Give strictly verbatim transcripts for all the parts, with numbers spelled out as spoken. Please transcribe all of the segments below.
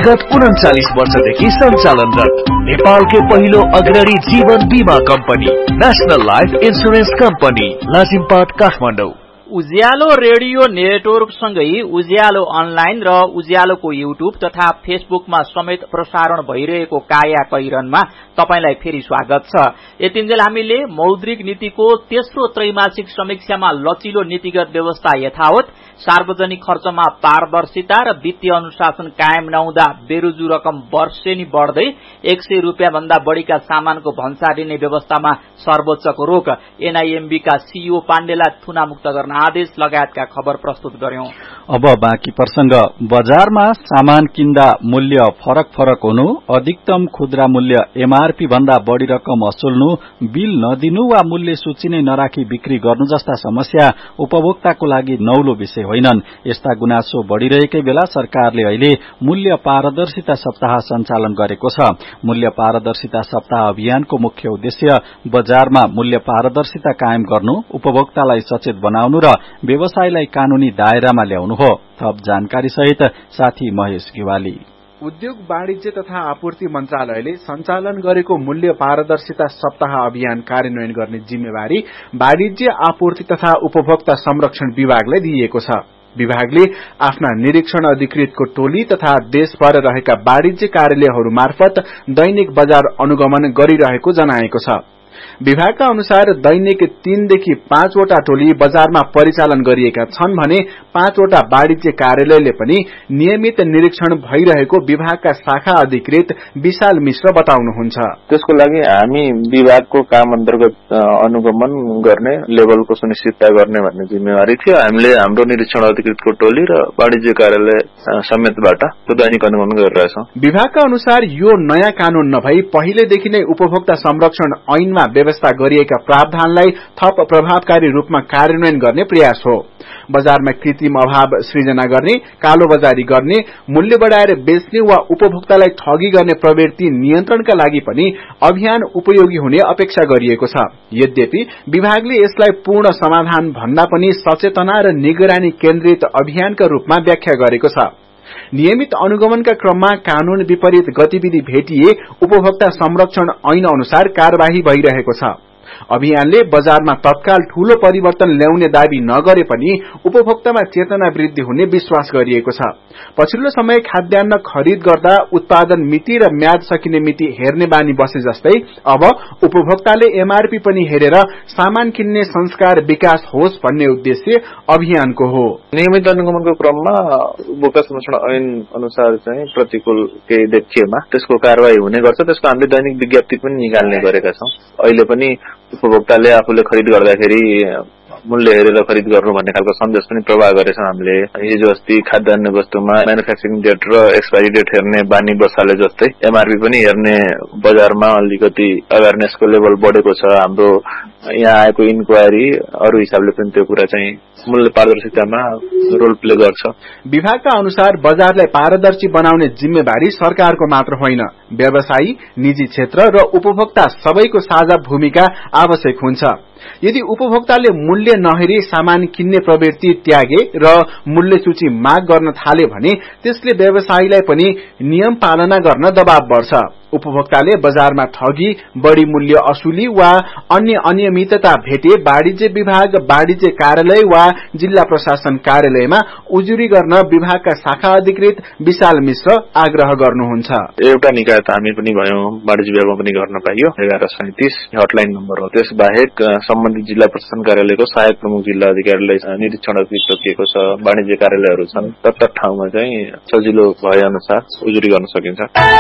विगत उन्चालीस वर्षदेखि सञ्चालनरत नेपालकै पहिलो अग्रणी जीवन बीमा company national life insurance company Lazimpat Kathmandu. उज्यालो रेडियो नेटवर्क सँगै उज्यालो अनलाइन र उज्यालोको युट्युब तथा फेसबुकमा समेत प्रसारण भइरहेको काया कैरनमा तपाईलाई फेरि स्वागत छ। यतिन्जेल हामीले मौद्रिक नीतिको तेस्रो त्रैमासिक समीक्षामा लचिलो नीतिगत व्यवस्था यथावत, सार्वजनिक खर्चमा पारदर्शिता र वित्तीय अनुशासन कायम नहुँदा बेरोजु रकम वर्षेनी बढ्दै एक सय रुपियाँ भन्दा बढ़ीका सामानको भन्सा दिने व्यवस्थामा सर्वोच्चको रोक, एनआईएमबी का सीईओ पाण्डेलाई थुनामुक्त गर्न आदेश लगायतका खबर प्रस्तुत गर्यौं। अब बाँकी प्रसंग। बजारमा सामान किन्दा मूल्य फरक फरक हुनु, अधिकतम खुद्रा मूल्य एमआरपी भन्दा बढ़ी रकम असुल्नु, बिल नदिनु वा मूल्य सूची नै नराखी बिक्री गर्नु जस्ता समस्या उपभोक्ताको लागि नौलो विषय होइनन्। यस्ता गुनासो बढ़िरहेकै बेला सरकारले अहिले मूल्य पारदर्शिता सप्ताह सञ्चालन गरेको छ। मूल्य पारदर्शिता सप्ताह अभियानको मुख्य उद्देश्य बजारमा मूल्य पारदर्शिता कायम गर्नु, उपभोक्तालाई सचेत बनाउनु र व्यवसायलाई कानूनी दायरामा ल्याउनु हो। थप जानकारी सहित साथी महेश गिवाली। उद्योग वाणिज्य तथा आपूर्ति मन्त्रालयले सञ्चालन गरेको मूल्य पारदर्शिता सप्ताह अभियान कार्यान्वयन गर्ने जिम्मेवारी वाणिज्य आपूर्ति तथा उपभोक्ता संरक्षण विभागलाई दिइएको छ। विभागले आफ्ना निरीक्षण अधिकृतको टोली तथा देशभर रहेका वाणिज्य कार्यालयहरू मार्फत दैनिक बजार अनुगमन गरिरहेको जनाएको छ। विभागका अनुसार दैनिक तीनदेखि पाँचवटा टोली बजारमा परिचालन गरिएका छन् भने पाँचवटा वाणिज्य कार्यालयले पनि नियमित निरीक्षण भइरहेको विभागका शाखा अधिकृत विशाल मिश्र बताउनुहुन्छ। त्यसको लागि हामी विभागको काम अन्तर्गत अनुगमन गर्ने, लेभलको सुनिश्चितता गर्ने भन्ने जिम्मेवारी थियो। हामीले हाम्रो निरीक्षण अधिकृतको टोली र वाणिज्य कार्यालय समेतबाट दैनिक अनुगमन गरिरहेछौं। विभागका अनुसार यो नयाँ कानून नभई पहिलेदेखि नै उपभोक्ता संरक्षण ऐनमा व्यवस्था गरिएका प्रावधानलाई थप प्रभावकारी रूपमा कार्यान्वयन गर्ने प्रयास हो। बजारमा कृत्रिम अभाव सृजना गर्ने, कालो बजारी गर्ने, मूल्य बढ़ाएर बेच्ने वा उपभोक्तालाई ठगी गर्ने प्रवृत्ति नियन्त्रणका लागि पनि अभियान उपयोगी हुने अपेक्षा गरिएको छ। यद्यपि विभागले यसलाई पूर्ण समाधान भन्दा पनि सचेतना र निगरानी केन्द्रित अभियानका रूपमा व्याख्या गरेको छ। नियमित अनुगमनका क्रममा कानून विपरीत गतिविधि भेटिए उपभोक्ता संरक्षण ऐन अनुसार कार्यवाही भइरहेको छ। अभियानले बजारमा तत्काल ठूलो परिवर्तन ल्याउने दावी नगरे पनि उपभोक्तामा चेतना वृद्धि हुने विश्वास गरिएको छ। पछिल्लो समय खाद्यान्न खरिद गर्दा उत्पादन मिति र म्याद सकिने मिति हेर्ने बानी बसे जस्तै अब उपभोक्ताले एमआरपी पनि हेरेर सामान किन्ने संस्कार विकास होस् भन्ने उद्देश्य अभियानको हो। नियमित अनुगमनको क्रममा उपभोक्ता संरक्षण ऐन अनुसार चाहिँ प्रतिकूल केही देखिएमा त्यसको कार्यवाही हुने गर्छ। त्यसको हामीले दैनिक विज्ञप्ति पनि निकाल्ने गरेका छौं। अहिले पनि उपभोक्ताले आफूले खरिद गर्दाखेरि मूल्य हेरेर खरिद गर्नु भन्ने खालको सन्देश पनि प्रवाह गरेछौं हामीले। हिजो अस्ति खाद्यान्न वस्तुमा म्यानुफ्याक्चरिङ डेट र एक्सपायरी डेट हेर्ने बानी बसाले जस्तै एमआरपी पनि हेर्ने बजारमा अलिकति अवेरनेसको लेभल बढेको छ। हाम्रो यहाँ आएको इन्क्वायरी अरू हिसाबले पनि त्यो कुरा चाहिँ मूल्य पारदर्शितामा रोल प्ले गर्छ। विभागका अनुसार बजारलाई पारदर्शी बनाउने जिम्मेवारी सरकारको मात्र होइन, व्यवसायी, निजी क्षेत्र र उपभोक्ता सबैको साझा भूमिका आवश्यक हुन्छ। यदि उपभोक्ताले मूल्य नहेरी सामान किन्ने प्रवृत्ति त्यागे र मूल्य सूची माग गर्न थाले भने त्यसले व्यवसायीलाई पनि नियम पालना गर्न दबाव बढ्छ। उपभोक्ताले बजारमा ठगी, बढ़ी मूल्य असुली वा अन्य अनियमितता भेटे वाणिज्य विभाग, वाणिज्य कार्यालय वा जिल्ला प्रशासन कार्यालयमा उजुरी गर्न विभागका शाखा अधिकृत विशाल मिश्र आग्रह गर्नुहुन्छ। एउटा निकाय त हामी पनि भयौं, वाणिज्य विभागमा पनि गर्न पाइयो। एघार सैतिस हटलाइन नम्बर हो। त्यस बाहेक सम्बन्धित जिल्ला प्रशासन कार्यालयको सहायक प्रमुख जिल्ला अधिकारीलाई निरीक्षण अधिकृत तोकिएको छ। वाणिज्य कार्यालयहरू छन्, तत्त ठाउँमा चाहिँ सजिलो भए अनुसार उजुरी गर्न सकिन्छ।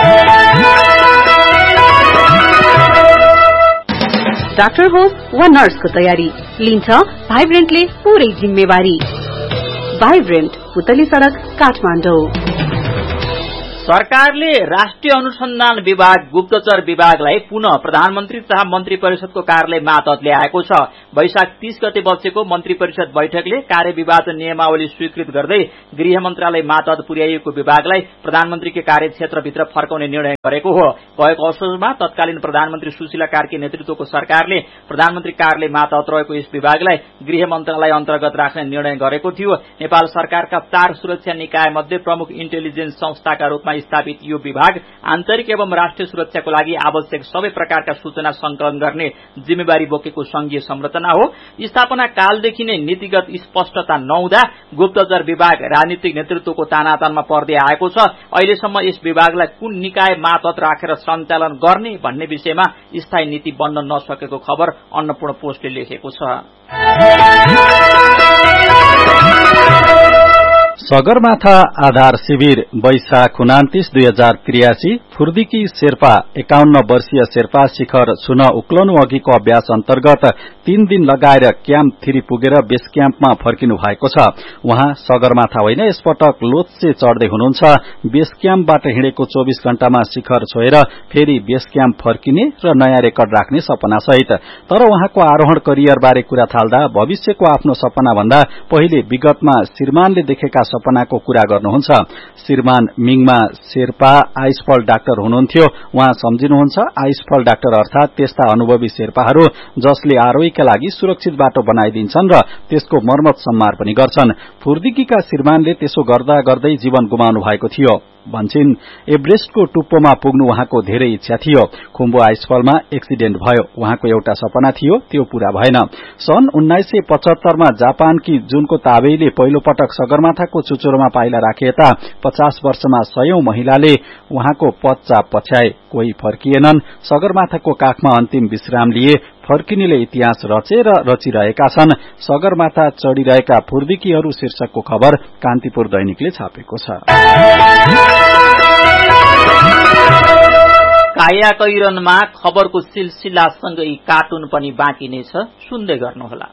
डाक्टर होस् वा नर्सको तयारी लिन्छ भाइब्रेन्टले पूरै जिम्मेवारी। भाइब्रेन्ट, पुतली सड़क, काठमाडौँ। सरकारले राष्ट्रिय अनुसन्धान विभाग, गुप्तचर विभागलाई पुनः प्रधानमन्त्री तथा मन्त्री परिषदको कार्यालय मातहत ल्याएको छ। वैशाख तीस गते बसेको मन्त्री परिषद बैठकले कार्यविभाजन नियमावली स्वीकृत गर्दै गृह मन्त्रालय मातहत पुर्याइएको विभागलाई प्रधानमन्त्रीको कार्यक्षेत्रभित्र फर्काउने निर्णय गरेको हो। गएको असोजमा तत्कालीन प्रधानमन्त्री सुशीला कार्की नेतृत्वको सरकारले प्रधानमन्त्री कार्यालय मातहत रहेको यस विभागलाई गृह मन्त्रालय अन्तर्गत राख्ने निर्णय गरेको थियो। नेपाल सरकारका चार सुरक्षा निकाय मध्ये प्रमुख इन्टेलिजेन्स संस्थाका रूपमा रूपमा स्थापित यो विभाग आन्तरिक एवं राष्ट्रिय सुरक्षाको लागि आवश्यक सबै प्रकारका सूचना संकलन गर्ने जिम्मेवारी बोकेको संघीय संरचना हो। स्थापना कालदेखि नै नीतिगत स्पष्टता नहुँदा गुप्तचर विभाग राजनीतिक नेतृत्वको तानातानमा पर्दै आएको छ। अहिलेसम्म यस विभागलाई कुन निकाय मातहत राखेर सञ्चालन गर्ने भन्ने विषयमा स्थायी नीति बन्न नसकेको खबर अन्नपूर्ण पोस्टले लेखेको छ। सगरमाथा आधार शिविर वैशाख उनातिस दुई हजार त्रियासी फुर्दिकी शेर्पा एकाउन्न वर्षीय शेर्पा शिखर छुन उक्लनु अघिको अभ्यास अन्तर्गत तीन दिन लगाएर क्याम्प थ्री पुगेर बेस क्याम्पमा फर्किनु भएको छ। उहाँ सगरमाथा होइन, यसपटक लोत्से चढ्दै हुनुहुन्छ। बेस क्याम्पबाट हिँडेको चौबिस घण्टामा शिखर छोएर फेरि बेस क्याम्प फर्किने र नयाँ रेकर्ड राख्ने सपना सहित। तर उहाँको आरोहण करियरबारे कुरा थाल्दा भविष्यको आफ्नो सपना भन्दा पहिले विगतमा श्रीमानले देखेका सपनाको कुरा गर्नुहुन्छ। श्रीमान मिङमा शेर्पा आइसफल डाक्टर हुनुहुन्थ्यो। उहाँ सम्झिनुहुन्छ, आइसफल डाक्टर अर्थात त्यस्ता अनुभवी शेर्पाहरू जसले आरोहीका लागि सुरक्षित बाटो बनाइदिन्छन् र त्यसको मर्मत सम्मार पनि गर्छन्। फुर्दिकीका श्रीमानले त्यसो गर्दा गर्दै जीवन गुमाउनु भएको थियो भन्छिन्। एभरेस्टको टुप्पोमा पुग्नु उहाँको धेरै इच्छा थियो। खुम्बु आइसफलमा एक्सिडेन्ट भयो। उहाँको एउटा सपना थियो, त्यो पूरा भएन। सन् उन्नाइस सय पचहत्तरमा जापानकी जुनको ताबेईले पहिलो पटक सगरमाथाको चुचुरोमा पाइला राखे यता पचास वर्षमा सयौं महिलाले उहाँको पदचाप पछ्याए। कोही फर्किएनन्। सगरमाथाको काखमा अन्तिम विश्राम लिए। फर्किनेले इतिहास रचे र रचिरहेका छन्। सगरमाथा चढिरहेका फुर्दिकीहरू शीर्षकको खबर कान्तिपुर दैनिकले छापेको छ। काया कैरनमा खबरको सिलसिलासँगै कार्टुन पनि बाँकी नै छ, सुन्दै गर्नुहोला।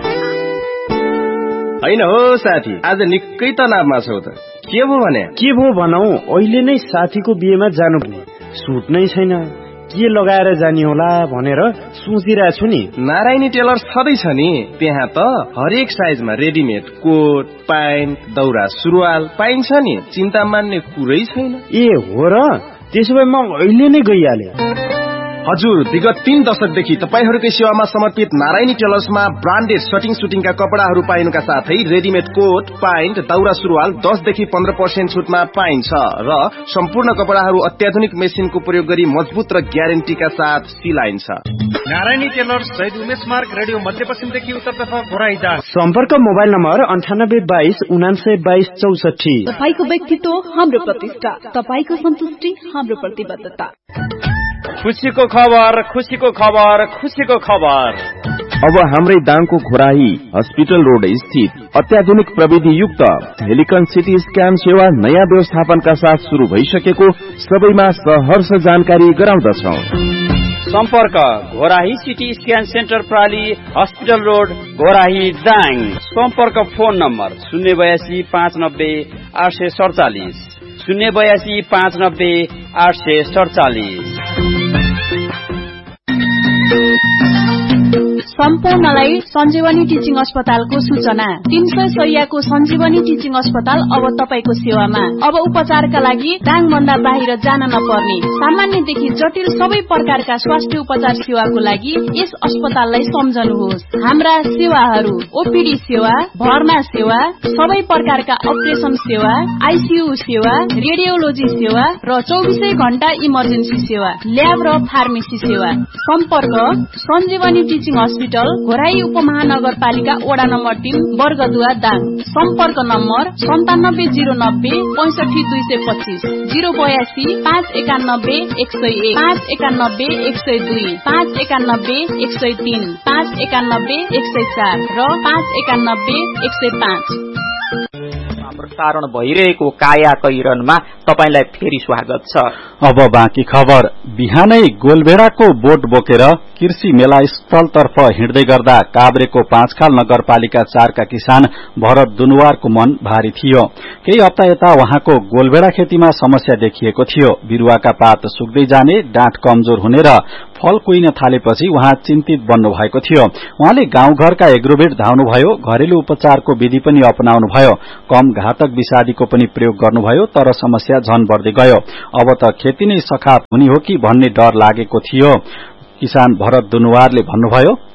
हैन हो साथी, आज निकै तनावमा छौ त। के भो भने? के भो भनौ, अहिले नै साथीको बिहेमा जानु पर्यो। सुट नै छैन, के लगाएर जानी होला भनेर सोचिरहेको छु नि। नारायणी टेलर्स छँदैछ नि, त्यहाँ त हरेक साइजमा रेडिमेड कोट प्यान्ट दौरा सुरुवाल पाइन्छ नि। चिन्ता मान्ने कुरै छैन। ए हो र, त्यसो भए म अहिले नै गइहाले। हजुर, विगत तीन दशकदेखि तपाईहरूकै सेवामा समर्पित नारायणी टेलर्समा ब्रान्डेड सटिङ सुटिङका कपडाहरू पाइनुका साथै रेडिमेड कोट प्यान्ट दौरा सुरुवाल दसदेखि पन्ध्र पर्सेन्ट छुटमा पाइन्छ र सम्पूर्ण कपडाहरू अत्याधुनिक मेसिनको प्रयोग गरी मजबुत र ग्यारेन्टीका साथ सिलाइन्छ। नारायणी टेलर्स शहीद उमेश मार्ग रेडियो मध्यपश्चिमदेखि उत्तरतर्फ घोराइदा। सम्पर्क मोबाइल नम्बर अन्ठानब्बे बाइस उनान्सय बाइस चौसठी। तपाईको व्यक्तित्व हाम्रो प्रतिष्ठा, तपाईको सन्तुष्टि हाम्रो प्रतिबद्धता। खुसीको खबर, खुसीको खबर, खुसीको खबर। अब हाम्रै दाङको घोराही हस्पिटल रोड स्थित अत्याधुनिक प्रविधि युक्त हेलिकन सिटी स्क्यान सेवा नयाँ व्यवस्थापनका साथ शुरू भइसकेको सबैमा सहर्ष जानकारी गराउँदछौ। सम्पर्क Ghorahi CT scan centre प्राली hospital road Ghorahi Dang. सम्पर्क फोन नम्बर शून्य बयासी पाँच नब्बे आठ सय सडचालिस शून्य बयासी पाँच नब्बे आठ सय सडचालिस। सम्पूर्णलाई सञ्जीवनी टिचिङ अस्पतालको सूचना। तीन सय शैय्याको सञ्जीवनी टिचिङ अस्पताल अब तपाईको सेवामा। अब उपचारका लागि दाङभन्दा बाहिर जान नपर्ने, सामान्यदेखि जटिल सबै प्रकारका स्वास्थ्य उपचार सेवाको लागि यस अस्पताललाई सम्झनुहोस्। हाम्रा सेवाहरू ओपीडी सेवा, भर्ना सेवा, सबै प्रकारका अपरेसन सेवा, आइसीयू सेवा, रेडियोलोजी सेवा र चौबिसै घण्टा इमर्जेन्सी सेवा, ल्याब र फार्मेसी सेवा। सम्पर्क सञ्जीवनी टिचिङ अस्पताल घोराई उपमहानगरपालिका वडा नम्बर तीन वर्गदुवा दाङ। सम्पर्क नम्बर सन्तानब्बे जीरो नब्बे पैंसठी दुई सय पच्चीस जीरो बयासी पाँच एकानब्बे एक सय एक पाँच एकानब्बे एक सय दुई पाँच एकानब्बे एक सय तीन पाँच एकानब्बे एक सय चार र पाँच एकानब्बे एक सय पाँच। प्रसारण भइरहेको काया कैरनमा तपाईलाई फेरि स्वागत छ। अब बाँकी खबर। बिहानै गोलभेडाको बोट बोकेर कृषि मेला स्थलतर्फ हिँड्दै गर्दा काभ्रेको पाँचखाल नगरपालिका चारका किसान भरत दुनुवारको मन भारी थियो। केही हप्ता यता उहाँको गोलभेडा खेतीमा समस्या देखिएको थियो। बिरुवाका पात सुक्दै जाने, डाँठ कमजोर हुने र फल कुहिन थालेपछि उहाँ चिन्तित बन्नु भएको थियो। उहाँले गाउँघरका एग्रोभेट धाउनुभयो, घरेलु उपचारको विधि पनि अपनाउनु भयो, कम घातक विषादीको पनि प्रयोग गर्नुभयो, तर समस्या झन बढ्दै गयो। अब त खेती नै सखाप हुने हो कि भन्ने डर लागेको थियो। किसान भरत दुनुवारले भन्नुभयो,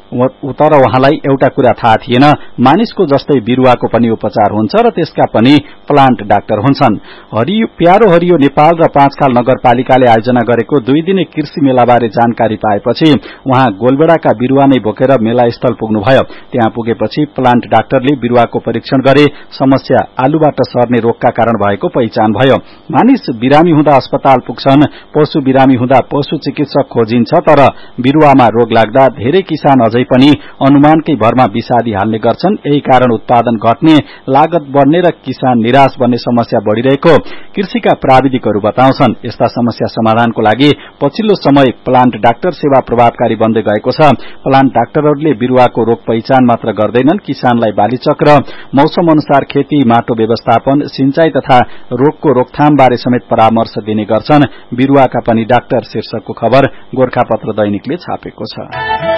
तर उहाँलाई एउटा कुरा थाहा थिएन, मानिसको जस्तै बिरुवाको पनि उपचार हुन्छ र त्यसका पनि प्लान्ट डाक्टर हुन्छन्। हरियो प्यारो हरियो नेपाल र पाँचखाल नगरपालिकाले आयोजना गरेको दुई दिने कृषि मेलाबारे जानकारी पाएपछि उहाँ गोलबेडाका बिरुवा नै बोकेर मेलास्थल पुग्नुभयो। त्यहाँ पुगेपछि प्लान्ट डाक्टरले बिरुवाको परीक्षण गरे। समस्या आलुबाट सर्ने रोगका कारण भएको पहिचान भयो। मानिस बिरामी हुँदा अस्पताल पुग्छन्, पशु बिरामी हुँदा पशु चिकित्सक खोजिन्छ, तर बिरुवामा रोग लाग्दा धेरै किसान अझै पनि अनुमानकै भरमा विषादी हाल्ने गर्छन्। यही कारण उत्पादन घट्ने, लागत बढ्ने र किसान निराश बन्ने समस्या बढ़िरहेको कृषिका प्राविधिकहरू बताउँछन्। यस्ता समस्या समाधानको लागि पछिल्लो समय प्लान्ट डाक्टर सेवा प्रभावकारी बन्दै गएको छ। प्लान्ट डाक्टरहरूले बिरुवाको रोग पहिचान मात्र गर्दैनन्, किसानलाई बाली चक्र, मौसम अनुसार खेती, माटो व्यवस्थापन, सिंचाई तथा रोगको रोकथाम बारे समेत परामर्श दिने गर्छन्। बिरुवाका पनि डाक्टर शीर्षकको खबर गोरखापत्र दैनिकले छापेको छ।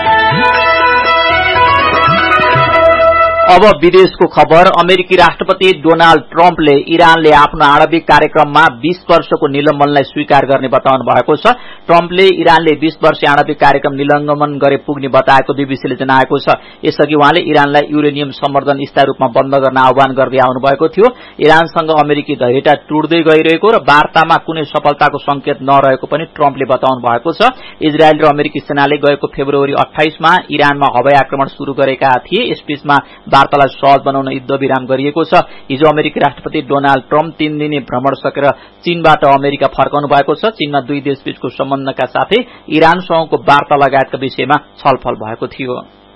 अब विदेशको खबर। अमेरिकी राष्ट्रपति डोनाल्ड ट्रम्पले इरानले आफ्नो आणविक कार्यक्रममा बीस वर्षको निलम्बनलाई स्वीकार गर्ने बताउनु भएको छ। ट्रम्पले इरानले बीस वर्ष आणविक कार्यक्रम निलम्बन गरे पुग्ने बताएको बीबीसीले जनाएको छ। यसअघि उहाँले इरानलाई युरेनियम सम्वर्धन स्थायी रूपमा बन्द गर्न आह्वान गर्दै आउनु भएको थियो। इरानसँग अमेरिकी धैर्यता टुट्दै गइरहेको र वार्तामा कुनै सफलताको संकेत नरहेको पनि ट्रम्पले बताउनु भएको छ। इजरायल र अमेरिकी सेनाले गएको फेब्रुअरी अट्ठाइसमा इरानमा हवाई आक्रमण शुरू गरेका थिए। यसबीचमा वार्तालाई सहज बनाउन युद्ध विराम गरिएको छ। हिजो अमेरिकी राष्ट्रपति डोनाल्ड ट्रम्प तीन दिने भ्रमण सकेर चीनबाट अमेरिका फर्काउनु भएको छ। चीनमा दुई देशबीचको सम्बन्धका साथै इरानसँगको वार्ता लगायतका विषयमा छलफल भएको थियो।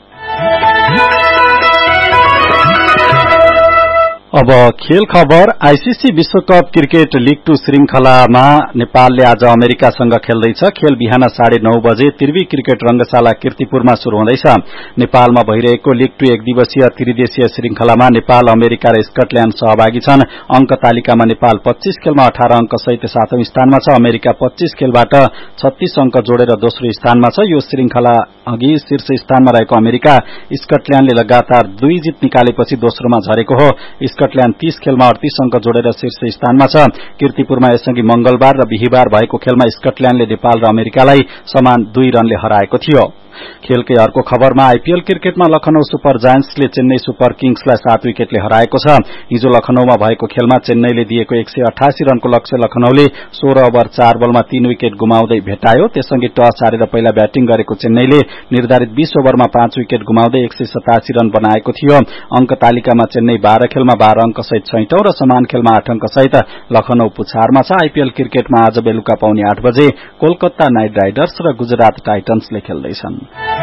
अब खेल खबर। आईसीसी विश्वकप क्रिकेट लीग टू श्रृंखलामा नेपालले आज अमेरिकासँग खेल्दैछ। खेल बिहान साढे नौ बजे त्रिवी क्रिकेट रंगशाला कीर्तिपुरमा शुरू हुँदैछ। नेपालमा भइरहेको लीग टू एक दिवसीय त्रिदेशीय श्रृंखलामा नेपाल, अमेरिका र स्कटल्याण्ड सहभागी छन्। अंक तालिकामा नेपाल पच्चीस खेलमा अठारह अंक सहित सातौं स्थानमा छ। अमेरिका पच्चीस खेलबाट छत्तीस अंक जोडेर दोस्रो स्थानमा छ। यो श्रृंखला अघि शीर्ष स्थानमा रहेको अमेरिका स्कटल्याण्डले लगातार दुई जित निकालेपछि दोस्रोमा झरेको हो। स्कटल्याण्ड तीस खेलमा अडतीस अंक जोडेर शीर्ष स्थानमा छ। कीर्तिपुरमा यसअघि मंगलबार र बिहिबार भएको खेलमा स्कटल्याण्डले नेपाल र अमेरिकालाई समान दुई रनले हराएको थियो। खेलकै अर्को खबरमा आईपीएल क्रिकेटमा लखनऊ सुपर जायन्ट्सले चेन्नई सुपर किङ्सलाई सात विकेटले हराएको छ। हिजो लखनऊमा भएको खेलमा चेन्नईले दिएको एक सय अठासी रनको लक्ष्य लखनऊले सोह्र ओभर चार बलमा तीन विकेट गुमाउँदै भेटायो। त्यससँगै टस हारेर पहिला ब्याटिङ गरेको चेन्नईले निर्धारित बीस ओभरमा पाँच विकेट गुमाउँदै एक सय सतासी रन बनाएको थियो। अंक तालिकामा चेन्नई बाह्र खेलमा बाह्र अंक सहित छैटौं र समान खेलमा आठ अंक सहित लखनऊ पुछारमा छ। आईपीएल क्रिकेटमा आज बेलुका पाउने आठ बजे कोलकाता नाइट राइडर्स र गुजरात टाइटन्सले खेल्दैछन्।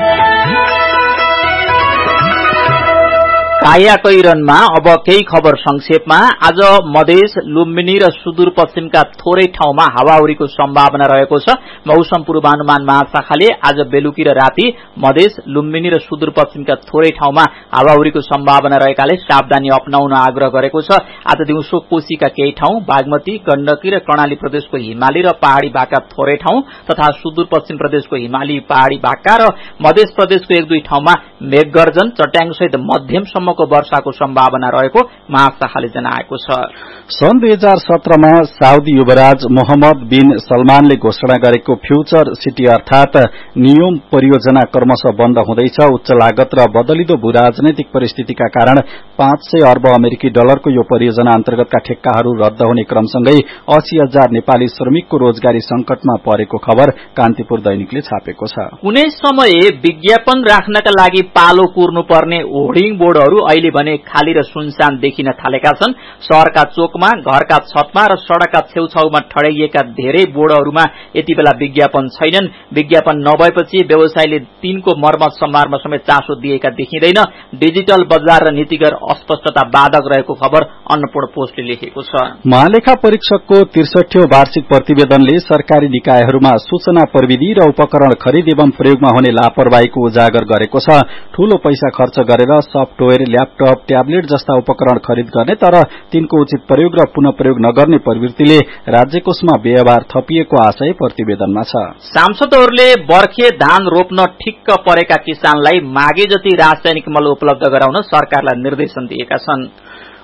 कायाकैरनमा अब केही खबर संक्षेपमा। आज मधेस, लुम्बिनी र सुदूरपश्चिमका थोरै ठाउँमा हावाहुरीको सम्भावना रहेको छ। मौसम पूर्वानुमान महाशाखाले आज बेलुकी र राति मधेस, लुम्बिनी र सुदूरपश्चिमका थोरै ठाउँमा हावाहुरीको सम्भावना रहेकाले सावधानी अपनाउन आग्रह गरेको छ। आज दिउँसो कोशीका केही ठाउँ, बागमती, गण्डकी र कर्णाली प्रदेशको हिमाली र पहाड़ी भागका थोरै ठाउँ तथा सुदूरपश्चिम प्रदेशको हिमाली, पहाड़ी भागका र मध्य प्रदेशको एक दुई ठाउँमा मेघगर्जन, चट्याङसहित मध्यमसम्म को वर्षाको सम्भावना रहेको महाशाखाले जनाएको छ। सन् दुई हजार सत्रमा साउदी युवराज मोहम्मद बिन सलमानले घोषणा गरेको फ्यूचर सिटी अर्थात नियोम परियोजना क्रमशः बन्द हुँदैछ। उच्च लागत र बदलिदो भू राजनैतिक परिस्थितिका कारण पाँच सय अर्ब अमेरिकी डलरको यो परियोजना अन्तर्गतका ठेक्काहरू रद्द हुने क्रमसँगै अस्सी हजार नेपाली श्रमिकको रोजगारी संकटमा परेको खबर कान्तिपुर दैनिकले छापेको छ। कुनै समय विज्ञापन राख्नका लागि पालो कुर्नुपर्ने होर्डिङ बोर्डहरू अहिले भने खाली र सुनसान देखिन थालेका छन्। शहरका चोकमा, घरका छतमा र सड़कका छेउछाउमा ठड्याइएका धेरै बोर्डहरूमा यति बेला विज्ञापन छैनन्। विज्ञापन नभएपछि व्यवसायीले तिनको मर्मत सम्हारमा समेत चासो दिएका देखिँदैन। डिजिटल बजार र नीतिगत अस्पष्टता बाधक रहेको खबर अन्नपूर्ण पोस्टले लेखेको छ। महालेखा परीक्षकको त्रिसठीऔं वार्षिक प्रतिवेदनले सरकारी निकायहरूमा सूचना प्रविधि र उपकरण खरिद एवं प्रयोगमा हुने लापरवाहीको उजागर गरेको छ। ठूलो पैसा खर्च गरेर सफ्टवेयर, ल्यापटप, ट्याब्लेट जस्ता उपकरण खरिद गर्ने तर तिनको उचित प्रयोग र पुनः प्रयोग नगर्ने प्रवृत्तिले राज्यकोषमा व्यवहार थपिएको आशय प्रतिवेदनमा छ। सांसदहरूले बर्खे धान रोप्न ठिक्क परेका किसानलाई मागे जति रासायनिक मल उपलब्ध गराउन सरकारलाई निर्देशन दिएका छन्।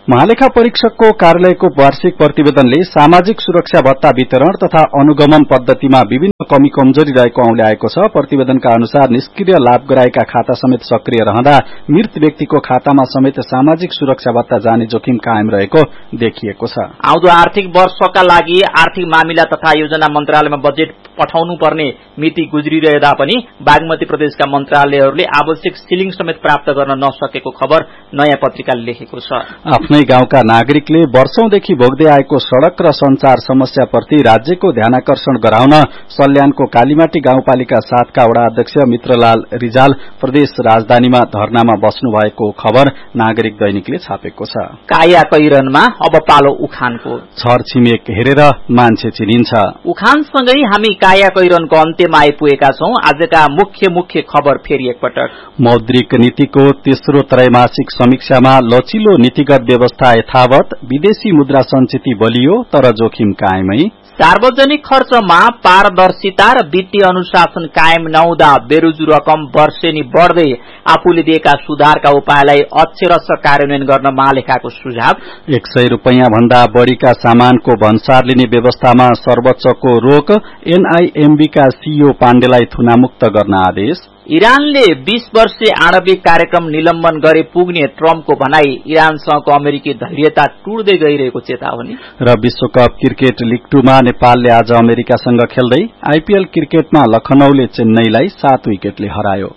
महालेखा परीक्षकको कार्यालयको वार्षिक प्रतिवेदनले सामाजिक सुरक्षा भत्ता वितरण तथा अनुगमन पद्धतिमा विभिन्न कमी कमजोरी रहेको औल्याएको छ। प्रतिवेदनका अनुसार निष्क्रिय लाभ गराएका खाता समेत सक्रिय रहँदा मृत व्यक्तिको खातामा समेत सामाजिक सुरक्षा भत्ता जाने जोखिम कायम रहेको देखिएको छ। आउँदो आर्थिक वर्षका लागि आर्थिक मामिला तथा योजना मन्त्रालयमा बजेट पठाउनु पर्ने मिति गुज्रिरहँदा पनि बागमती प्रदेशका मन्त्रालयहरूले आवश्यक सिलिङ समेत प्राप्त गर्न नसकेको खबर नयाँ पत्रिकाले लेखेको छ। आफ्नै गाउँका नागरिकले वर्षौंदेखि भोग्दै आएको सड़क र संचार समस्याप्रति राज्यको ध्यानाकर्षण गराउन सल्यानको कालीमाटी गाउँपालिका सातका वडा अध्यक्ष मित्रलाल रिजाल प्रदेश राजधानीमा धरनामा बस्नु भएको खबर नागरिक दैनिकले छापेको छ। काया कैरनमा अब पालो उखानको। छरछिमेक हेरेर मान्छे चिनिन्छ। उखानसँगै हामी काया कैरनको अन्त्यमा आइपुगेका छौं। आजका मुख्य मुख्य खबर फेरि एकपटक। मौद्रिक नीतिको तेस्रो त्रैमासिक समीक्षामा लचिलो नीतिगत व्यवस्था यथावत, विदेशी मुद्रा संचिति बलियो तर जोखिम कायमै। सार्वजनिक खर्चमा पारदर्शिता र वित्तीय अनुशासन कायम नहुँदा बेरोजु रकम वर्षेनी बढ़दै आफूले दिएका सुधारका उपायलाई अक्षरश कार्यान्वयन गर्न महालेखाको सुझाव। एक सय रूपियाँ भन्दा बढ़ीका सामानको भन्सार लिने व्यवस्थामा सर्वोच्चको रोक। एनआईएमबी का सीईओ पाण्डेलाई थुनामुक्त गर्न आदेश। इरानले बीस वर्षीय आणविक कार्यक्रम निलम्बन गरे पुग्ने ट्रम्पको भनाई। इरानसँगको अमेरिकी धैर्यता टुट्दै गइरहेको चेतावनी। र विश्वकप क्रिकेट लीग टूमा नेपालले आज अमेरिकासँग खेल्दै आईपीएल क्रिकेटमा लखनऊले चेन्नईलाई सात विकेटले हरायो।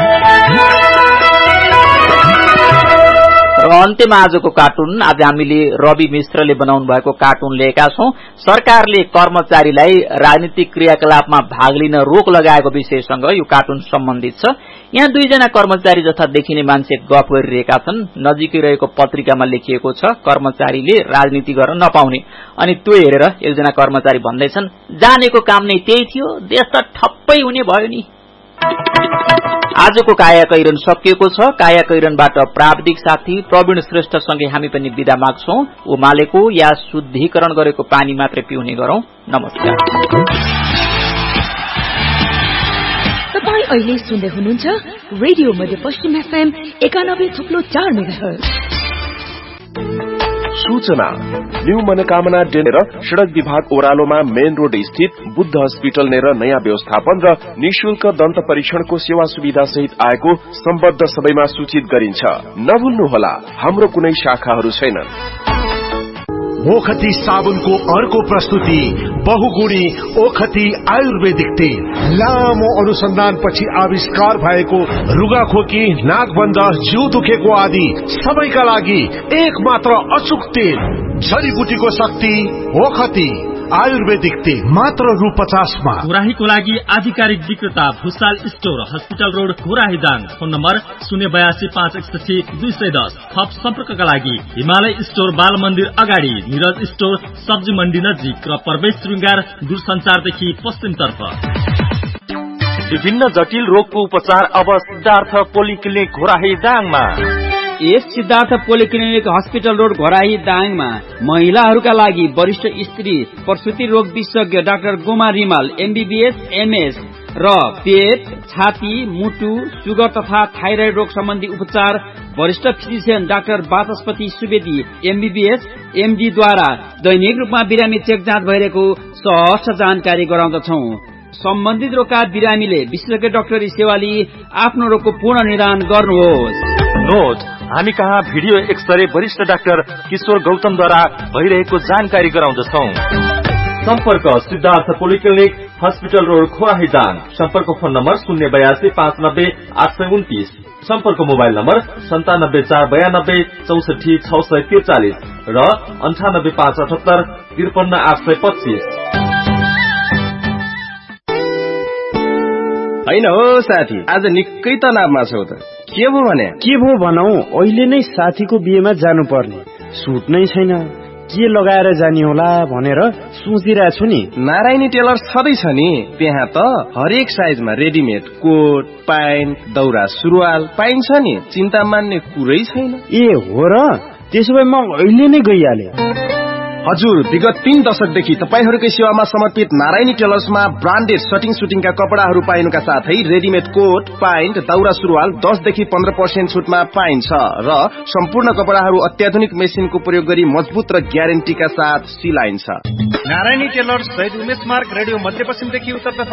र अन्त्यमा आजको कार्टुन। आज हामीले रवि मिश्रले बनाउनु भएको कार्टुन लिएका छौं। सरकारले कर्मचारीलाई राजनीतिक क्रियाकलापमा भाग लिन रोक लगाएको विषयसँग यो कार्टुन सम्बन्धित छ। यहाँ दुईजना कर्मचारी जस्ता देखिने मान्छे गफ गरिरहेका छन्। नजिकै रहेको पत्रिकामा लेखिएको छ कर्मचारीले राजनीति गर्न नपाउने। अनि त्यो हेरेर एकजना कर्मचारी भन्दैछन्, जानेको काम नै त्यही थियो, देश त ठप्पै हुने भयो नि। आजको काया कैरन सकिएको छ। काया कैरनबाट प्राविधिक साथी प्रवीण श्रेष्ठसँगै हामी पनि बिदा माग्छौं। उमालेको या शुद्धिकरण गरेको पानी मात्रै पिउने गरौं। नमस्कार। तपाईं अहिले सुन्दै हुनुहुन्छ रेडियो मध्यपश्चिम एफएम एकानब्बे थुप्लो चार मेगाहर्ज। सूचना न्यू मनोकामना डेनेर सड़क विभाग ओह्रालोमा मेन रोड स्थित बुद्ध हस्पिटल नेर नयाँ व्यवस्थापन र निशुल्क दन्त परीक्षणको सेवा सुविधा सहित आएको सम्बद्ध सबैमा सूचित गरिन्छ। नभुल्नुहोला, हाम्रो कुनै शाखाहरू छैनन्। ओखती साबुनको अर्को प्रस्तुति बहुगुणी ओखती आयुर्वेदिक तेल। लामो अनुसन्धानपछि आविष्कार भएको रुगाखोकी, नाकबन्द, जिउ दुखेको आदि सबैका लागि एक मात्र अचूक तेल। जडीबुटीको शक्ति ओखती आयुर्वेदिक तेल मात्र रु पचासमा। घोराहीको लागि आधिकारिक विक्रेता Bhusal store, hospital road, Ghorahi Dang. Phone number शून्य बयासी पाँच एकसठी दुई सय दस। थप सम्पर्कका लागि हिमालय स्टोर, बाल मन्दिर अगाडि, निरज स्टोर, सब्जी मण्डी नजिक र प्रवेश श्रृंगार दूरसञ्चारदेखि पश्चिमतर्फ। विभिन्न जटिल रोगको उपचार अब सिद्धार्थ पोलिक्लिनिक घोराही दाङमा। यस Siddhartha polyclinic hospital road Ghorahi दाङमा महिलाहरूका लागि वरिष्ठ स्त्री प्रसुति रोग विशेषज्ञ doctor Goma Rimal MBBS MS र पेट, छाती, मुटु, सुगर तथा थाइराइड रोग सम्बन्धी उपचार वरिष्ठ फिजिशियन डाक्टर वाचस्पति सुवेदी एमबीबीएस एमडी द्वारा दैनिक रूपमा बिरामी चेक जाँच भइरहेको सहज जानकारी गराउँदछौं। सम्बन्धित रोगका बिरामीले विशेषज्ञ डाक्टरी सेवा लिई आफ्नो रोगको पूर्ण निदान गर्नुहोस्। नोट, हामी कहाँ भिडियो एक्सरे वरिष्ठ डाक्टर किशोर गौतमद्वारा भइरहेको जानकारी गराउँदछौं। सम्पर्क Siddhartha polyclinic hospital road Ghorahi Dang. सम्पर्क फोन नम्बर शून्य बयासी पाँच नब्बे आठ सय उन्तिस। सम्पर्क मोबाइल नम्बर सन्तानब्बे चार बयानब्बे चौसठी छ सय त्रिचालिस र अन्ठानब्बे पाँच अठहत्तर त्रिपन्न आठ सय पच्चीस। होइन हो साथी, आज निकै तनावमा छौ त। के भो भने? के भो भनौ, अहिले नै साथीको बिहेमा जानु पर्ने। सुट नै छैन, के लगाएर जाने होला भनेर सोचिरहेको छु नि। नारायणी टेलर छँदैछ नि, त्यहाँ त हरेक साइजमा रेडिमेड कोट, प्यान्ट, दौरा सुरुवाल पाइन्छ नि। चिन्ता मान्ने कुरै छैन। ए हो र, त्यसो भए म अहिले नै गइहाले। हजुर, विगत तीन दशकदेखि तपाईहरूकै सेवामा समर्पित नारायणी टेलर्समा ब्रान्डेड सटिङ सुटिङका कपडाहरू पाइनुका साथै रेडिमेड कोट, प्यान्ट, दौरा सुरुवाल दस देखि पन्ध्र पर्सेन्ट छुटमा पाइन्छ र सम्पूर्ण कपडाहरू अत्याधुनिक मेसिनको प्रयोग गरी मजबुत र ग्यारेन्टीका साथ सिलाइन्छ। नारायणी टेलर्स शहीद उमेश मार्ग रेडियो मध्यपश्चिमदेखि उत्तरतर्फ